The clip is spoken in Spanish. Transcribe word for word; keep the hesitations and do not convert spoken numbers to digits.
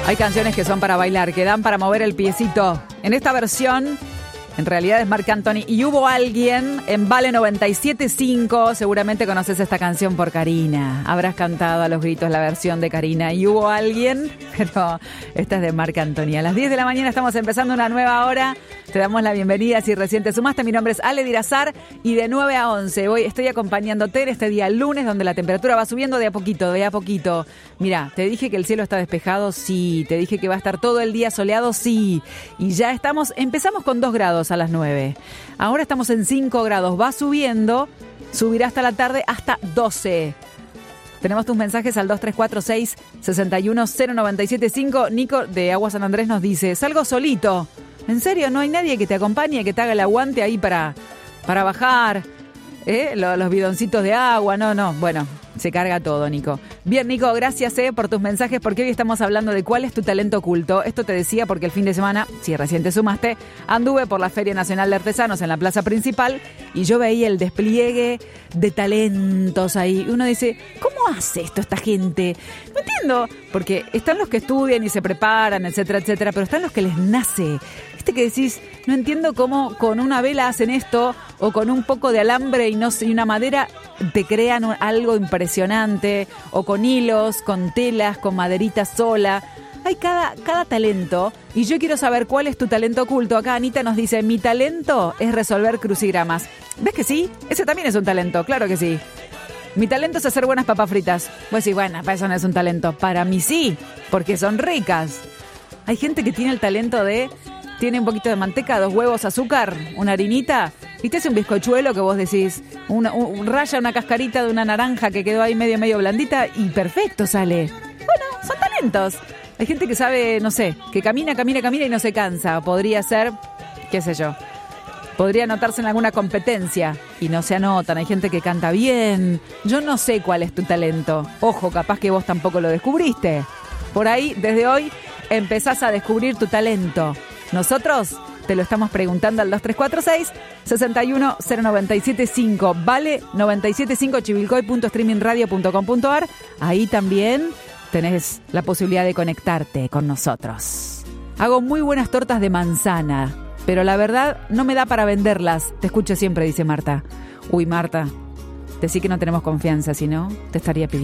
Hay canciones que son para bailar, que dan para mover el piecito. En esta versión, en realidad es Marc Anthony. Y hubo alguien en Vale noventa y siete punto cinco, seguramente conoces esta canción por Karina. Habrás cantado a los gritos la versión de Karina. Y hubo alguien, pero esta es de Marc Anthony. A las diez de la mañana estamos empezando una nueva hora. Te damos la bienvenida si recién te sumaste. Mi nombre es Ale Dirazar y de nueve a once hoy estoy acompañándote en este día lunes donde la temperatura va subiendo de a poquito, de a poquito. Mira, te dije que el cielo está despejado, sí. Te dije que va a estar todo el día soleado, sí. Y ya estamos, empezamos con dos grados a las nueve. Ahora estamos en cinco grados. Va subiendo, subirá hasta la tarde hasta doce. Tenemos tus mensajes al dos tres cuatro seis, seis uno cero nueve siete cinco. Nico de Agua San Andrés nos dice, salgo solito. ¿En serio? ¿No hay nadie que te acompañe, que te haga el aguante ahí para, para bajar? ¿Eh? Los, los bidoncitos de agua, no, no. Bueno, se carga todo, Nico. Bien, Nico, gracias eh, por tus mensajes, porque hoy estamos hablando de cuál es tu talento oculto. Esto te decía porque el fin de semana, si recién te sumaste, anduve por la Feria Nacional de Artesanos en la plaza principal y yo veía el despliegue de talentos ahí. Uno dice, ¿cómo hace esto esta gente? No entiendo, porque están los que estudian y se preparan, etcétera, etcétera, pero están los que les nace. Viste que decís, no entiendo cómo con una vela hacen esto o con un poco de alambre y no sé, y una madera te crean algo impresionante, o con hilos, con telas, con maderita sola. Hay cada, cada talento y yo quiero saber cuál es tu talento oculto. Acá Anita nos dice, mi talento es resolver crucigramas. ¿Ves que sí? Ese también es un talento, claro que sí. Mi talento es hacer buenas papas fritas. Pues sí, bueno, para eso no es un talento. Para mí sí, porque son ricas. Hay gente que tiene el talento de... Tiene un poquito de manteca, dos huevos, azúcar, una harinita y te hace un bizcochuelo que vos decís, una, un, raya una cascarita de una naranja que quedó ahí medio medio blandita y perfecto sale. Bueno, son talentos. Hay gente que sabe, no sé, que camina, camina, camina y no se cansa. Podría ser, qué sé yo, podría anotarse en alguna competencia y no se anotan. Hay gente que canta bien. Yo no sé cuál es tu talento. Ojo, capaz que vos tampoco lo descubriste. Por ahí, desde hoy, empezás a descubrir tu talento. Nosotros te lo estamos preguntando al dos tres cuatro seis, seis uno cero nueve siete cinco. Vale noventa y siete punto cinco chivilcoy punto streaming radio punto com punto ar. Ahí también tenés la posibilidad de conectarte con nosotros. Hago muy buenas tortas de manzana, pero la verdad no me da para venderlas. Te escucho siempre, dice Marta. Uy, Marta, decí que no tenemos confianza, si no, te estaría pidiendo.